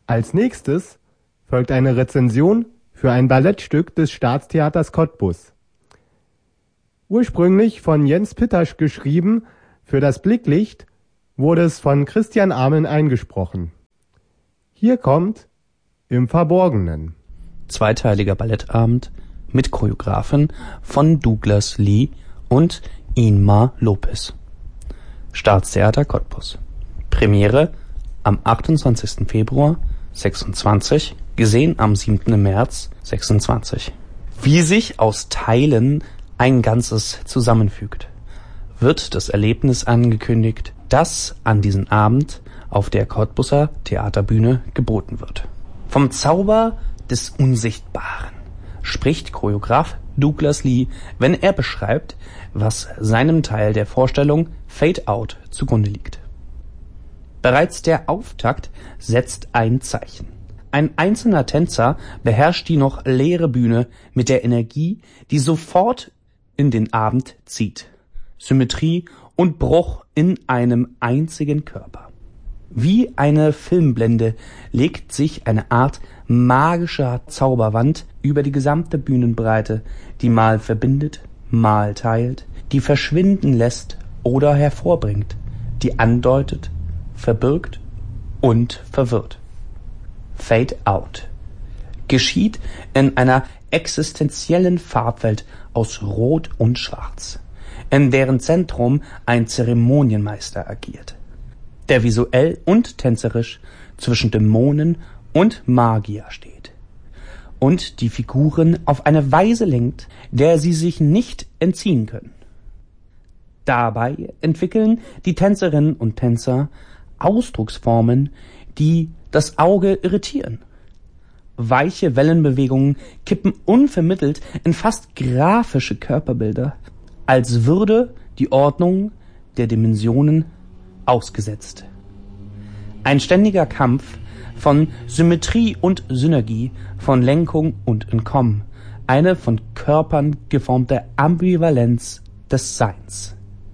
Als nächstes folgt eine Rezension für ein Ballettstück des Staatstheaters Cottbus. Ursprünglich von Jens Pittasch geschrieben, für das Blicklicht wurde es von Christian Ameln eingesprochen. Hier kommt Im Verborgenen. Zweiteiliger Ballettabend mit Choreografen von Douglas Lee und Inma Lopez. Staatstheater Cottbus. Premiere am 28. Februar 26, gesehen am 7. März 26. Wie sich aus Teilen ein Ganzes zusammenfügt, wird das Erlebnis angekündigt, das an diesem Abend auf der Cottbuser Theaterbühne geboten wird. Vom Zauber des Unsichtbaren spricht Choreograf Douglas Lee, wenn er beschreibt, was seinem Teil der Vorstellung Fade Out zugrunde liegt. Bereits der Auftakt setzt ein Zeichen. Ein einzelner Tänzer beherrscht die noch leere Bühne mit der Energie, die sofort in den Abend zieht. Symmetrie und Bruch in einem einzigen Körper. Wie eine Filmblende legt sich eine Art magischer Zauberwand über die gesamte Bühnenbreite, die mal verbindet, mal teilt, die verschwinden lässt oder hervorbringt, die andeutet, verbirgt und verwirrt. Fade Out geschieht in einer existenziellen Farbwelt aus Rot und Schwarz, in deren Zentrum ein Zeremonienmeister agiert, der visuell und tänzerisch zwischen Dämonen und Magier steht und die Figuren auf eine Weise lenkt, der sie sich nicht entziehen können. Dabei entwickeln die Tänzerinnen und Tänzer Ausdrucksformen, die das Auge irritieren. Weiche Wellenbewegungen kippen unvermittelt in fast grafische Körperbilder, als würde die Ordnung der Dimensionen ausgesetzt. Ein ständiger Kampf von Symmetrie und Synergie, von Lenkung und Entkommen, eine von Körpern geformte Ambivalenz des Seins.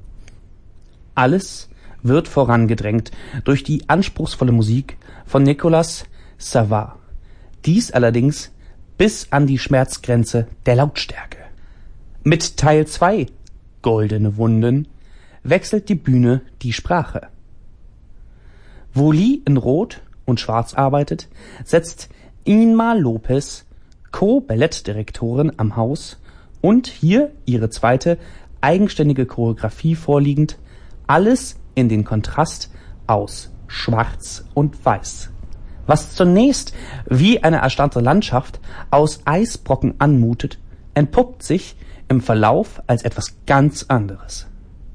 Alles wird vorangedrängt durch die anspruchsvolle Musik von Nicolas Savard. Dies allerdings bis an die Schmerzgrenze der Lautstärke. Mit Teil 2, Goldene Wunden, wechselt die Bühne die Sprache. Wo Lee in Rot und Schwarz arbeitet, setzt Inma Lopez, Co-Ballettdirektorin am Haus und hier ihre zweite eigenständige Choreografie vorliegend, alles in den Kontrast aus Schwarz und Weiß. Was zunächst wie eine erstarrte Landschaft aus Eisbrocken anmutet, entpuppt sich im Verlauf als etwas ganz anderes.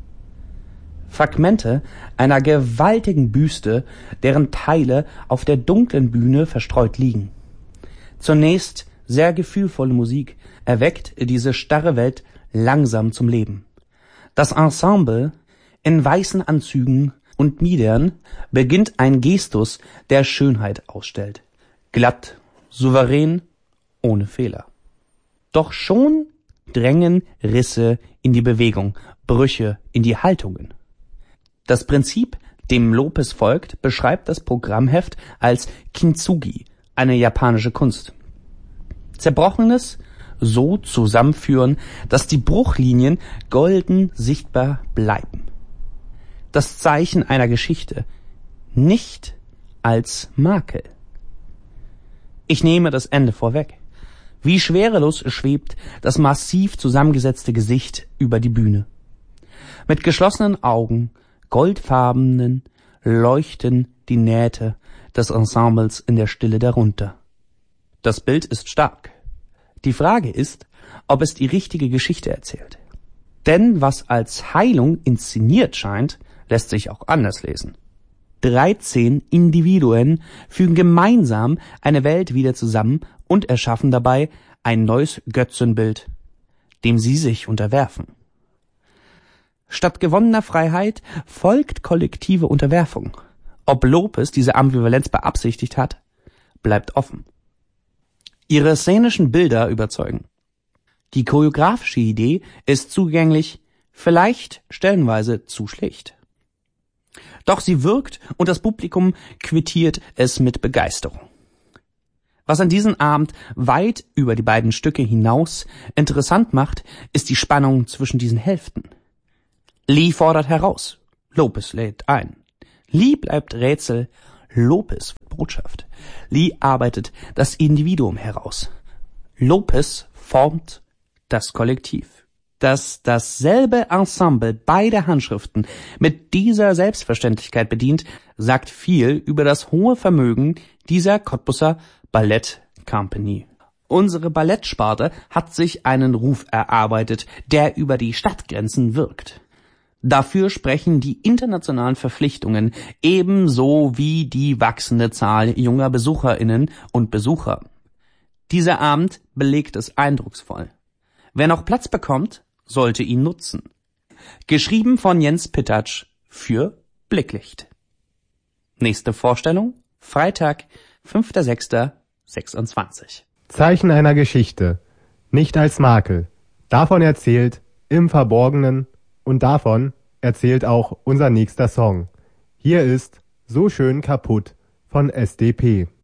Fragmente einer gewaltigen Büste, deren Teile auf der dunklen Bühne verstreut liegen. Zunächst sehr gefühlvolle Musik erweckt diese starre Welt langsam zum Leben. Das Ensemble in weißen Anzügen und Miedern beginnt ein Gestus, der Schönheit ausstellt. Glatt, souverän, ohne Fehler. Doch schon drängen Risse in die Bewegung, Brüche in die Haltungen. Das Prinzip, dem Lopez folgt, beschreibt das Programmheft als Kintsugi, eine japanische Kunst. Zerbrochenes so zusammenführen, dass die Bruchlinien golden sichtbar bleiben. Das Zeichen einer Geschichte, nicht als Makel. Ich nehme das Ende vorweg. Wie schwerelos schwebt das massiv zusammengesetzte Gesicht über die Bühne. Mit geschlossenen Augen, goldfarbenen, leuchten die Nähte des Ensembles in der Stille darunter. Das Bild ist stark. Die Frage ist, ob es die richtige Geschichte erzählt. Denn was als Heilung inszeniert scheint, lässt sich auch anders lesen. 13 Individuen fügen gemeinsam eine Welt wieder zusammen und erschaffen dabei ein neues Götzenbild, dem sie sich unterwerfen. Statt gewonnener Freiheit folgt kollektive Unterwerfung. Ob Lopez diese Ambivalenz beabsichtigt hat, bleibt offen. Ihre szenischen Bilder überzeugen. Die choreografische Idee ist zugänglich, vielleicht stellenweise zu schlicht. Doch sie wirkt und das Publikum quittiert es mit Begeisterung. Was an diesem Abend weit über die beiden Stücke hinaus interessant macht, ist die Spannung zwischen diesen Hälften. Lee fordert heraus, Lopez lädt ein. Lee bleibt Rätsel, Lopez Botschaft. Lee arbeitet das Individuum heraus. Lopez formt das Kollektiv. Dass dasselbe Ensemble beide Handschriften mit dieser Selbstverständlichkeit bedient, sagt viel über das hohe Vermögen dieser Cottbuser Ballett Company. Unsere Ballettsparte hat sich einen Ruf erarbeitet, der über die Stadtgrenzen wirkt. Dafür sprechen die internationalen Verpflichtungen ebenso wie die wachsende Zahl junger BesucherInnen und Besucher. Dieser Abend belegt es eindrucksvoll. Wer noch Platz bekommt, sollte ihn nutzen. Geschrieben von Jens Pittatsch für Blicklicht. Nächste Vorstellung, Freitag, 5.6.26. Zeichen einer Geschichte, nicht als Makel. Davon erzählt Im Verborgenen und davon erzählt auch unser nächster Song. Hier ist So schön kaputt von SDP.